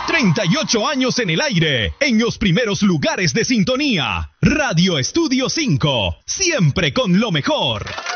38 años en el aire, en los primeros lugares de sintonía. Radio Estudio 5, siempre con lo mejor.